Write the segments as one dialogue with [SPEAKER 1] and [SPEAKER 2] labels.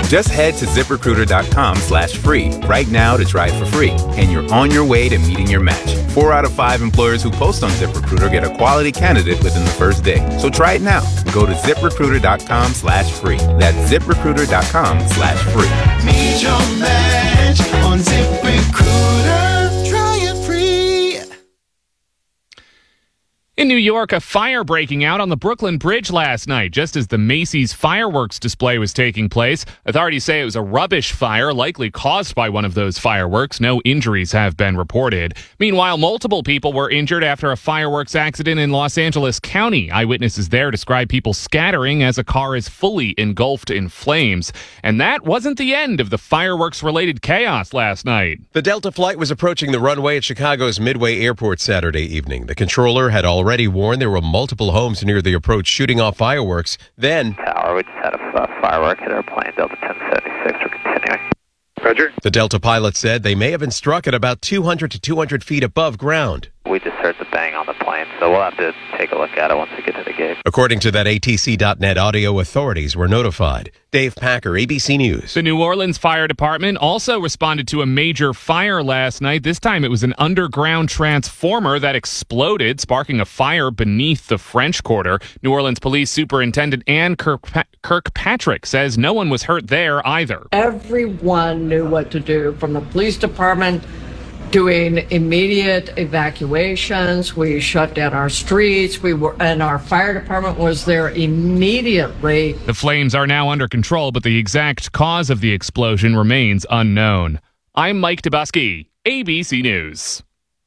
[SPEAKER 1] Just head to ZipRecruiter.com/free right now to try it for free, and you're on your way to meeting your match. 4 out of 5 employers who post on ZipRecruiter get a quality candidate within the first day. So try it now. Go to ZipRecruiter.com/free. That's ZipRecruiter.com/free.
[SPEAKER 2] Meet your match on ZipRecruiter. Try it free.
[SPEAKER 3] In New York, a fire breaking out on the Brooklyn Bridge last night, just as the Macy's fireworks display was taking place. Authorities say it was a rubbish fire, likely caused by one of those fireworks. No injuries have been reported. Meanwhile, multiple people were injured after a fireworks accident in Los Angeles County. Eyewitnesses there describe people scattering as a car is fully engulfed in flames. And that wasn't the end of the fireworks-related chaos last night.
[SPEAKER 4] The Delta flight was approaching the runway at Chicago's Midway Airport Saturday evening. The controller had already warned there were multiple homes near the approach shooting off fireworks. Then,
[SPEAKER 5] Tower, we just had a firework hit our plane, Delta 1076. We're continuing.
[SPEAKER 6] Roger.
[SPEAKER 4] the Delta pilot said they may have been struck at about 200 to 200 feet above ground.
[SPEAKER 5] We just heard the bang on the plane, so we'll have to take a look at it once we get to the gate.
[SPEAKER 4] According to that ATC.net audio, authorities were notified. Dave Packer, ABC News.
[SPEAKER 3] The New Orleans Fire Department also responded to a major fire last night. This time it was an underground transformer that exploded, sparking a fire beneath the French Quarter. New Orleans Police Superintendent Ann Kirkpatrick says no one was hurt there either.
[SPEAKER 7] Everyone knew what to do, from the police department doing immediate evacuations. We shut down our streets. And our fire department was there immediately.
[SPEAKER 3] The flames are now under control, but the exact cause of the explosion remains unknown. I'm Mike Dubusky, ABC News.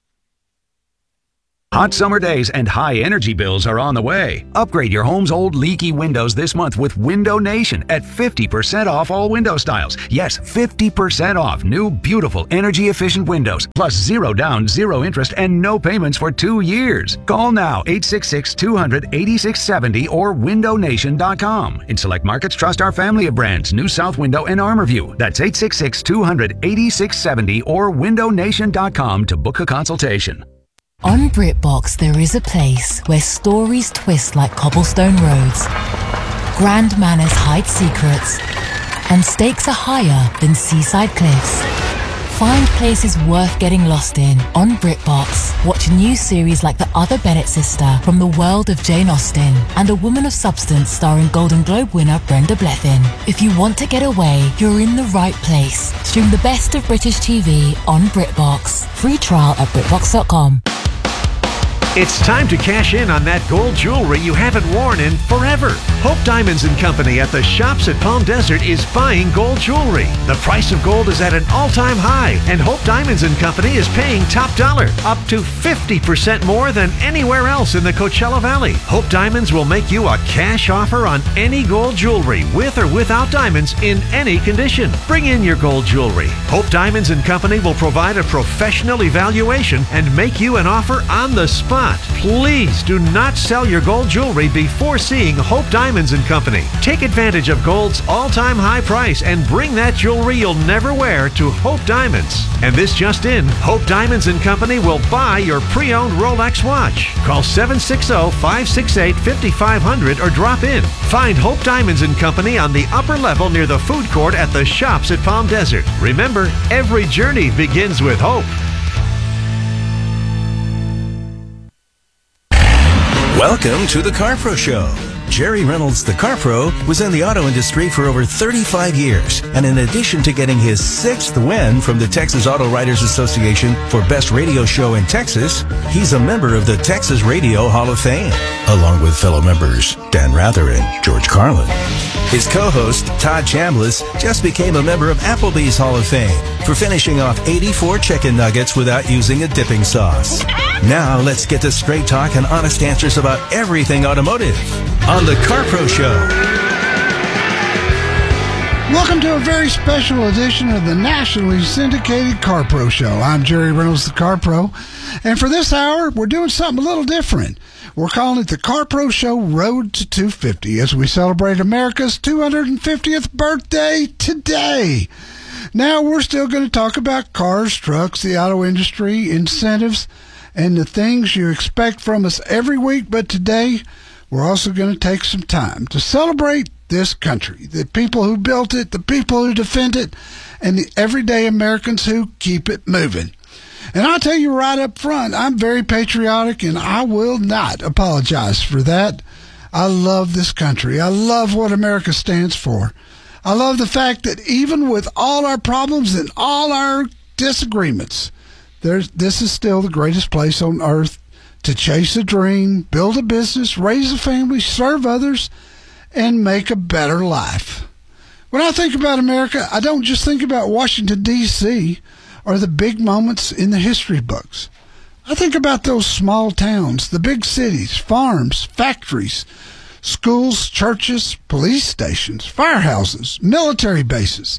[SPEAKER 8] Hot summer days and high energy bills are on the way. Upgrade your home's old leaky windows this month with Window Nation at 50% off all window styles. Yes, 50% off new, beautiful, energy-efficient windows. Plus 0 down, 0 interest, and no payments for 2 years. Call now, 866-200-8670 or windownation.com. In select markets, trust our family of brands, New South Window and ArmorView. That's 866-200-8670 or windownation.com to book a consultation.
[SPEAKER 9] On BritBox, there is a place where stories twist like cobblestone roads, grand manners hide secrets, and stakes are higher than seaside cliffs. Find places worth getting lost in on BritBox. Watch new series like The Other Bennett Sister from the world of Jane Austen and A Woman of Substance starring Golden Globe winner Brenda Blethyn. If you want to get away, you're in the right place. Stream the best of British TV on BritBox. Free trial at BritBox.com.
[SPEAKER 10] It's time to cash in on that gold jewelry you haven't worn in forever. Hope Diamonds & Company at the Shops at Palm Desert is buying gold jewelry. The price of gold is at an all-time high, and Hope Diamonds & Company is paying top dollar, up to 50% more than anywhere else in the Coachella Valley. Hope Diamonds will make you a cash offer on any gold jewelry, with or without diamonds, in any condition. Bring in your gold jewelry. Hope Diamonds & Company will provide a professional evaluation and make you an offer on the spot. Please do not sell your gold jewelry before seeing Hope Diamonds & Company. Take advantage of gold's all-time high price and bring that jewelry you'll never wear to Hope Diamonds. And this just in, Hope Diamonds & Company will buy your pre-owned Rolex watch. Call 760-568-5500 or drop in. Find Hope Diamonds & Company on the upper level near the food court at the Shops at Palm Desert. Remember, every journey begins with hope.
[SPEAKER 11] Welcome to the CarPro Show. Jerry Reynolds, the CarPro, was in the auto industry for over 35 years. And in addition to getting his 6th win from the Texas Auto Writers Association for Best Radio Show in Texas, he's a member of the Texas Radio Hall of Fame, along with fellow members Dan Rather and George Carlin. His co-host, Todd Chambliss, just became a member of Applebee's Hall of Fame for finishing off 84 chicken nuggets without using a dipping sauce. Now, let's get to straight talk and honest answers about everything automotive on the CarPro Show.
[SPEAKER 12] Welcome to a very special edition of the nationally syndicated CarPro Show. I'm Jerry Reynolds, the CarPro, and for this hour, we're doing something a little different. We're calling it the CarPro Show Road to 250 as we celebrate America's 250th birthday today. Now, we're still going to talk about cars, trucks, the auto industry, incentives, and the things you expect from us every week. But today, we're also going to take some time to celebrate this country, the people who built it, the people who defend it, and the everyday Americans who keep it moving. And I'll tell you right up front, I'm very patriotic, and I will not apologize for that. I love this country. I love what America stands for. I love the fact that even with all our problems and all our disagreements, this is still the greatest place on earth to chase a dream, build a business, raise a family, serve others, and make a better life. When I think about America, I don't just think about Washington, D.C., or the big moments in the history books. I think about those small towns, the big cities, farms, factories, schools, churches, police stations, firehouses, military bases,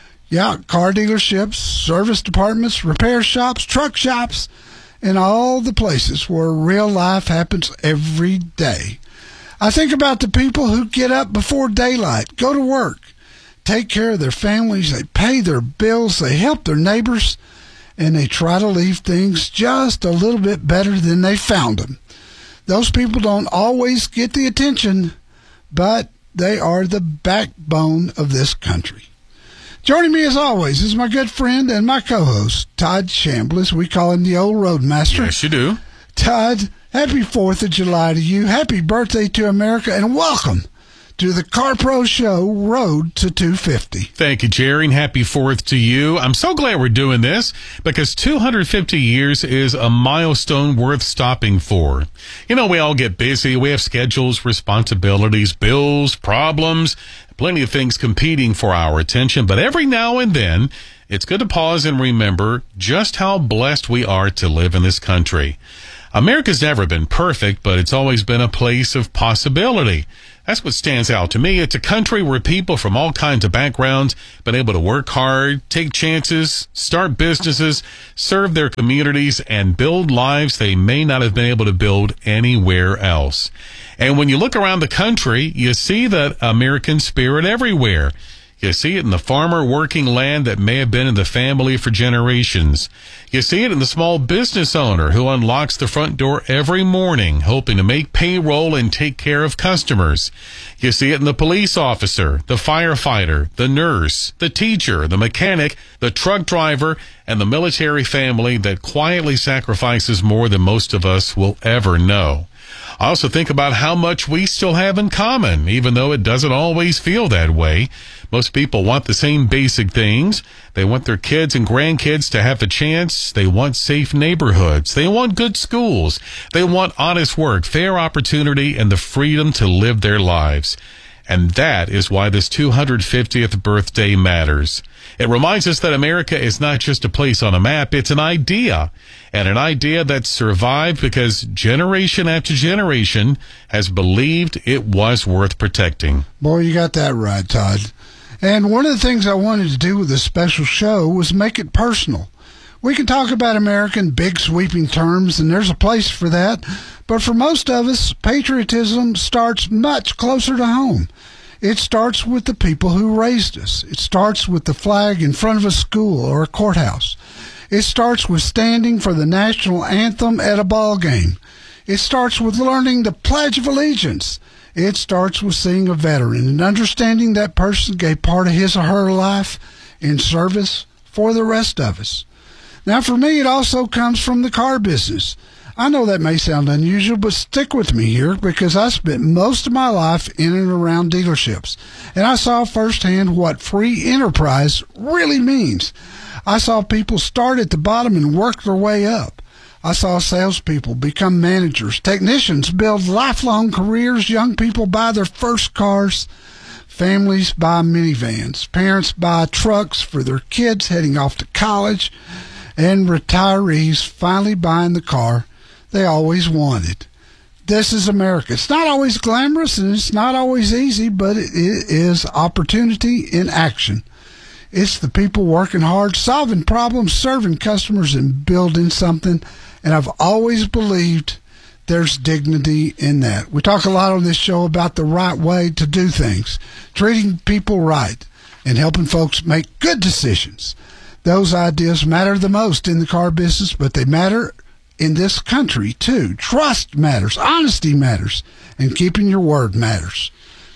[SPEAKER 12] car dealerships, service departments, repair shops, truck shops, and all the places where real life happens every day. I think about the people who get up before daylight, go to work, take care of their families, they pay their bills, they help their neighbors, and they try to leave things just a little bit better than they found them. Those people don't always get the attention, but they are the backbone of this country. Joining me as always is my good friend and my co-host, Todd Chambliss. We call him the old Roadmaster.
[SPEAKER 6] Yes, you do.
[SPEAKER 12] Todd, happy 4th of July to you. Happy birthday to America, and welcome to the CarPro Show, Road to 250.
[SPEAKER 6] Thank you, Jerry, and happy 4th to you. I'm so glad we're doing this because 250 years is a milestone worth stopping for. You know, we all get busy. We have schedules, responsibilities, bills, problems, plenty of things competing for our attention. But every now and then, it's good to pause and remember just how blessed we are to live in this country. America's never been perfect, but it's always been a place of possibility. That's what stands out to me. It's a country where people from all kinds of backgrounds been able to work hard, take chances, start businesses, serve their communities, and build lives they may not have been able to build anywhere else. And when you look around the country, you see that American spirit everywhere. You see it in the farmer working land that may have been in the family for generations. You see it in the small business owner who unlocks the front door every morning, hoping to make payroll and take care of customers. You see it in the police officer, the firefighter, the nurse, the teacher, the mechanic, the truck driver, and the military family that quietly sacrifices more than most of us will ever know. I also think about how much we still have in common, even though it doesn't always feel that way. Most people want the same basic things. They want their kids and grandkids to have the chance. They want safe neighborhoods. They want good schools. They want honest work, fair opportunity, and the freedom to live their lives. And that is why this 250th birthday matters. It reminds us that America is not just a place on a map, it's an idea. And an idea that survived because generation after generation has believed it was worth protecting.
[SPEAKER 12] Boy, you got that right, Todd. And one of the things I wanted to do with this special show was make it personal. We can talk about America in big sweeping terms, and there's a place for that. But for most of us, patriotism starts much closer to home. It starts with the people who raised us. It starts with the flag in front of a school or a courthouse. It starts with standing for the national anthem at a ball game. It starts with learning the Pledge of Allegiance. It starts with seeing a veteran and understanding that person gave part of his or her life in service for the rest of us. Now, for me, it also comes from the car business. I know that may sound unusual, but stick with me here because I spent most of my life in and around dealerships, and I saw firsthand what free enterprise really means. I saw people start at the bottom and work their way up. I saw salespeople become managers, technicians build lifelong careers, young people buy their first cars, families buy minivans, parents buy trucks for their kids heading off to college, and retirees finally buying the car they always wanted. This is America. It's not always glamorous and it's not always easy, but it is opportunity in action. It's the people working hard, solving problems, serving customers, and building something. And I've always believed there's dignity in that. We talk a lot on this show about the right way to do things, treating people right, and helping folks make good decisions. Those ideas matter the most in the car business, but they matter in this country too. Trust matters, honesty matters, and keeping your word matters.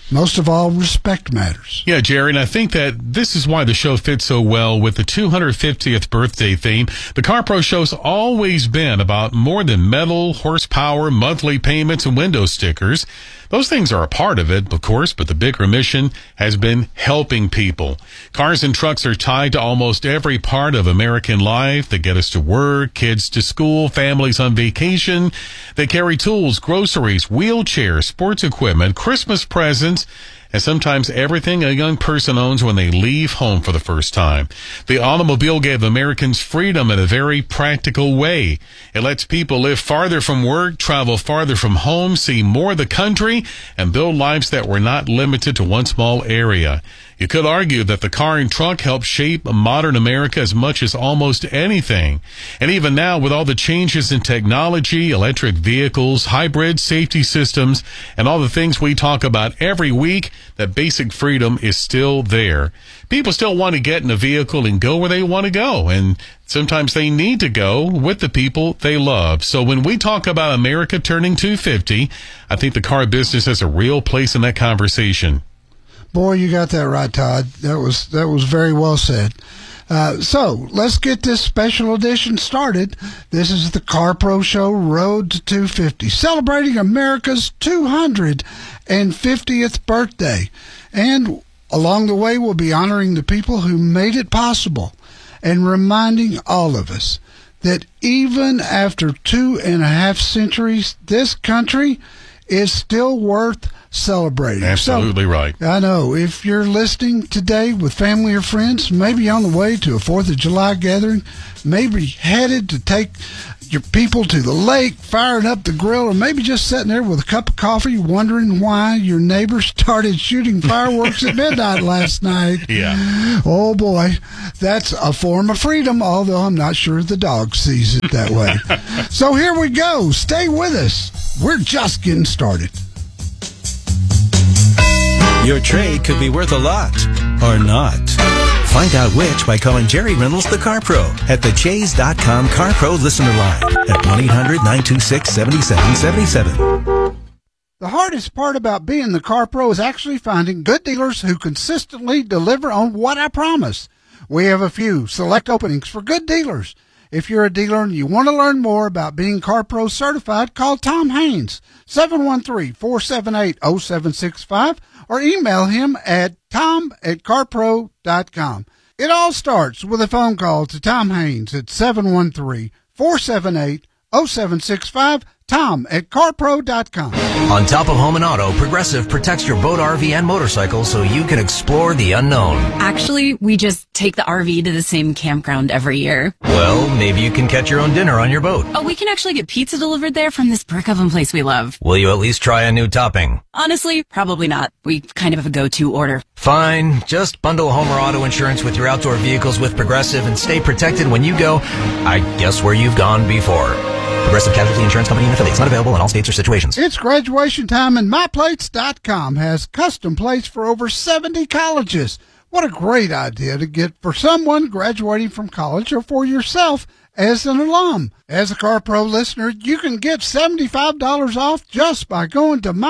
[SPEAKER 12] Most of all, respect matters.
[SPEAKER 6] Yeah, Jerry, and I think that this is why the show fits so well with the 250th birthday theme. The CarPro Show's always been about more than metal, horsepower, monthly payments, and window stickers. Those things are a part of it, of course, but the bigger mission has been helping people. Cars and trucks are tied to almost every part of American life. They get us to work, kids to school, families on vacation. They carry tools, groceries, wheelchairs, sports equipment, Christmas presents, and sometimes everything a young person owns when they leave home for the first time. The automobile gave Americans freedom in a very practical way. It lets people live farther from work, travel farther from home, see more of the country, and build lives that were not limited to one small area. You could argue that the car and truck helped shape modern America as much as almost anything. And even now, with all the changes in technology, electric vehicles, hybrid safety systems, and all the things we talk about every week, that basic freedom is still there. People still want to get in a vehicle and go where they want to go, and sometimes they need to go with the people they love. So when we talk about America turning 250, I think the car business has a real place in that conversation.
[SPEAKER 12] Boy, you got that right, Todd. That was very well said. So let's get this special edition started. This is the CarPro Show Road to 250, celebrating America's 250th birthday. And along the way, we'll be honoring the people who made it possible and reminding all of us that even after 2.5 centuries, this country is still worth celebrating.
[SPEAKER 6] Absolutely right.
[SPEAKER 12] I know. If you're listening today with family or friends, maybe on the way to a 4th of July gathering, maybe headed to take your people to the lake, firing up the grill, or maybe just sitting there with a cup of coffee wondering why your neighbor started shooting fireworks at midnight last night.
[SPEAKER 6] Yeah.
[SPEAKER 12] Oh, boy. That's a form of freedom, although I'm not sure the dog sees it that way. So here we go. Stay with us. We're just getting started.
[SPEAKER 11] Your trade could be worth a lot, or not. Find out which by calling Jerry Reynolds, the Car Pro, at the Chase.com Car Pro listener line at 1-800-926-7777.
[SPEAKER 12] The hardest part about being the Car Pro is actually finding good dealers who consistently deliver on what I promise. We have a few select openings for good dealers. If you're a dealer and you want to learn more about being CarPro certified, call Tom Haynes, 713-478-0765, or email him at tom@carpro.com. It all starts with a phone call to Tom Haynes at 713-478-0765, tom@carpro.com.
[SPEAKER 13] On top of home and auto, Progressive protects your boat, RV, and motorcycle so you can explore the unknown.
[SPEAKER 14] Actually, we just take the RV to the same campground every year.
[SPEAKER 13] Well, maybe you can catch your own dinner on your boat.
[SPEAKER 14] Oh, we can actually get pizza delivered there from this brick oven place we love.
[SPEAKER 13] Will you at least try a new topping?
[SPEAKER 14] Honestly, probably not. We kind of have a go-to order.
[SPEAKER 13] Fine. Just bundle home or auto insurance with your outdoor vehicles with Progressive and stay protected when you go, I guess, where you've gone before. Progressive Casualty Insurance Company and affiliates. Not available in all states or situations.
[SPEAKER 12] It's graduation time, and MyPlates.com has custom plates for over 70 colleges. What a great idea to get for someone graduating from college or for yourself as an alum. As a CarPro listener, you can get $75 off just by going to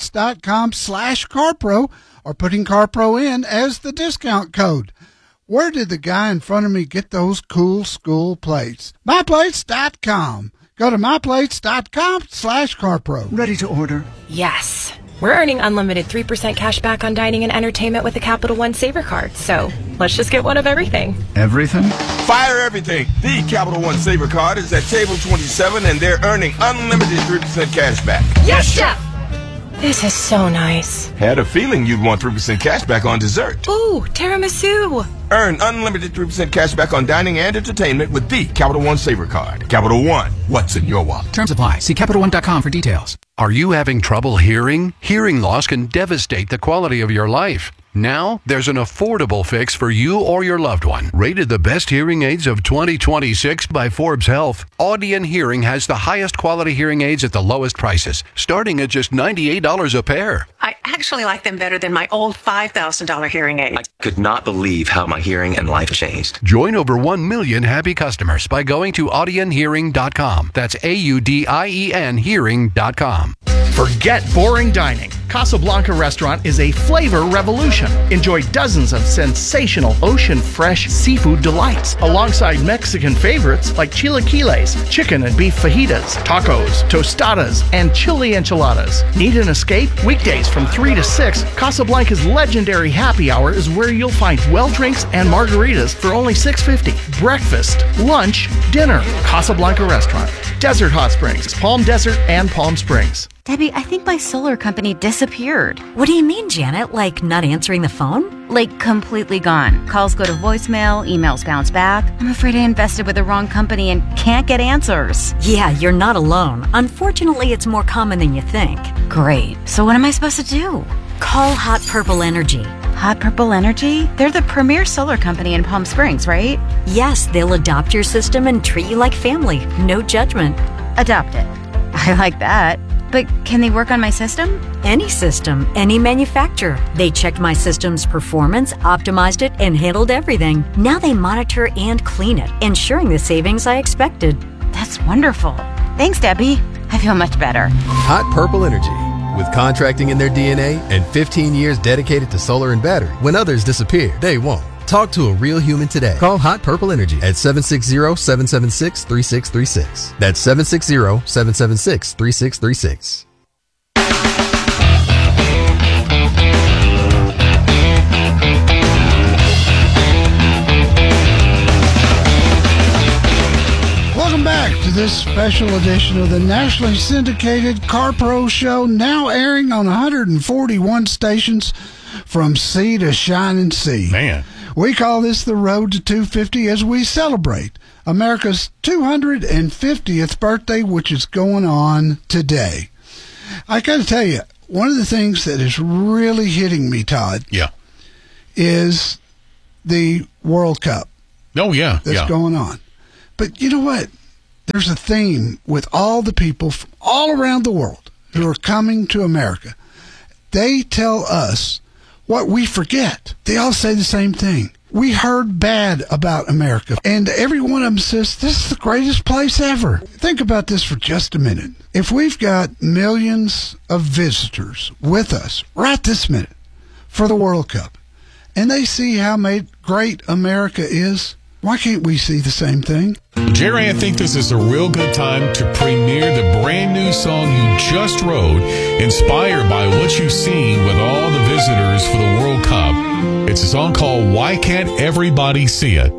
[SPEAKER 12] MyPlates.com/CarPro or putting CarPro in as the discount code. Where did the guy in front of me get those cool school plates? MyPlates.com. Go to MyPlates.com/CarPro.
[SPEAKER 15] Ready to order?
[SPEAKER 16] Yes. We're earning unlimited 3% cash back on dining and entertainment with the Capital One Saver Card. So let's just get one of everything.
[SPEAKER 15] Everything?
[SPEAKER 17] Fire everything. The Capital One Saver Card is at table 27 and they're earning unlimited 3% cash back.
[SPEAKER 16] Yes, Chef! This is so nice.
[SPEAKER 17] Had a feeling you'd want 3% cash back on dessert.
[SPEAKER 16] Ooh, tiramisu.
[SPEAKER 17] Earn unlimited 3% cash back on dining and entertainment with the Capital One Saver Card. Capital One, what's in your wallet?
[SPEAKER 18] Terms apply. See CapitalOne.com for details.
[SPEAKER 19] Are you having trouble hearing? Hearing loss can devastate the quality of your life. Now, there's an affordable fix for you or your loved one. Rated the best hearing aids of 2026 by Forbes Health, Audion Hearing has the highest quality hearing aids at the lowest prices, starting at just $98 a pair.
[SPEAKER 20] I actually like them better than my old $5,000 hearing aid.
[SPEAKER 21] I could not believe how my hearing and life changed.
[SPEAKER 19] Join over 1 million happy customers by going to audionhearing.com. That's AUDIEN hearing.com.
[SPEAKER 15] Forget boring dining. Casablanca Restaurant is a flavor revolution. Enjoy dozens of sensational ocean-fresh seafood delights alongside Mexican favorites like chilaquiles, chicken and beef fajitas, tacos, tostadas, and chili enchiladas. Need an escape? Weekdays from 3 to 6, Casablanca's legendary happy hour is where you'll find well drinks and margaritas for only $6.50. Breakfast, lunch, dinner. Casablanca Restaurant. Desert Hot Springs, Palm Desert, and Palm Springs.
[SPEAKER 22] Debbie, I think my solar company disappeared. What do you mean, Janet? Like not answering the phone? Like completely gone. Calls go to voicemail, emails bounce back. I'm afraid I invested with the wrong company and can't get answers. Yeah, you're not alone. Unfortunately, it's more common than you think. Great. So what am I supposed to do? Call Hot Purple Energy. Hot Purple Energy? They're the premier solar company in Palm Springs, right? Yes, they'll adopt your system and treat you like family. No judgment. Adopt it. I like that. But can they work on my system? Any system, any manufacturer. They checked my system's performance, optimized it, and handled everything. Now they monitor and clean it, ensuring the savings I expected. That's wonderful. Thanks, Debbie. I feel much better.
[SPEAKER 23] Hot Purple Energy. With contracting in their DNA and 15 years dedicated to solar and battery, when others disappear, they won't. Talk to a real human today. Call Hot Purple Energy at 760-776-3636. That's 760-776-3636.
[SPEAKER 12] Welcome back to this special edition of the nationally syndicated CarPro Show, now airing on 141 stations from sea to shining sea.
[SPEAKER 6] Man.
[SPEAKER 12] We call this the Road to 250 as we celebrate America's 250th birthday, which is going on today. I got to tell you, one of the things that is really hitting me, Todd, is the World Cup.
[SPEAKER 6] Oh, yeah.
[SPEAKER 12] That's going on. But you know what? There's a theme with all the people from all around the world who are coming to America. They tell us what we forget. They all say the same thing. We heard bad about America, and every one of them says, this is the greatest place ever. Think about this for just a minute. If we've got millions of visitors with us right this minute for the World Cup, and they see how great America is, why can't we see the same thing?
[SPEAKER 6] Jerry, I think this is a real good time to premiere the brand new song you just wrote, inspired by what you've seen with all the visitors for the World Cup. It's a song called Why Can't Everybody See It?